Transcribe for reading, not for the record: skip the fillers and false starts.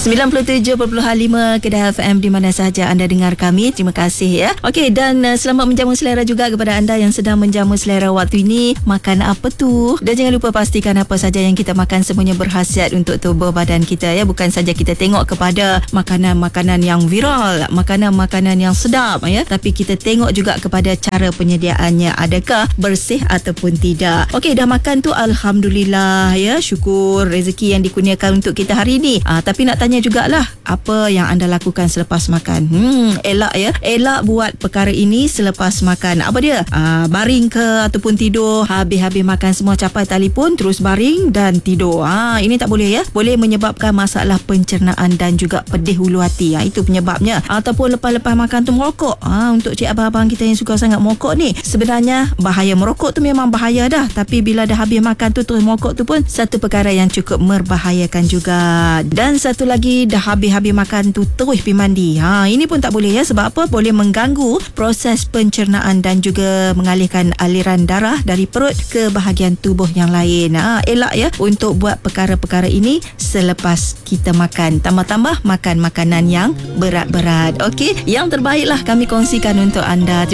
97.5 Kedah FM di mana sahaja anda dengar kami. Terima kasih ya. Okey, dan selamat menjamu selera juga kepada anda yang sedang menjamu selera waktu ini. Makan apa tu? Dan jangan lupa pastikan apa saja yang kita makan semuanya berkhasiat untuk tubuh badan kita ya. Bukan saja kita tengok kepada makanan-makanan yang viral, makanan-makanan yang sedap ya, tapi kita tengok juga kepada cara penyediaannya, adakah bersih ataupun tidak. Okey, dah makan tu alhamdulillah ya. Syukur rezeki yang dikurniakan untuk kita hari ini. Tapi nak tanya jugalah, apa yang anda lakukan selepas makan? Elak ya. Elak buat perkara ini selepas makan. Apa dia? Baring ke ataupun tidur, habis-habis makan semua capai telefon terus baring dan tidur. Ini tak boleh ya. Boleh menyebabkan masalah pencernaan dan juga pedih hulu hati. Itu penyebabnya. Ataupun lepas-lepas makan tu merokok. Untuk cik abang-abang kita yang suka sangat merokok ni, sebenarnya bahaya. Merokok tu memang bahaya dah, tapi bila dah habis makan tu terus merokok tu pun satu perkara yang cukup membahayakan juga. Dan satu lagi, dah habis-habis makan tu terus pergi mandi. Ini pun tak boleh ya. Sebab apa? Boleh mengganggu proses pencernaan dan juga mengalihkan aliran darah dari perut ke bahagian tubuh yang lain. Elak ya untuk buat perkara-perkara ini selepas kita makan. Tambah-tambah makan makanan yang berat-berat. Okey, yang terbaiklah kami kongsikan untuk anda.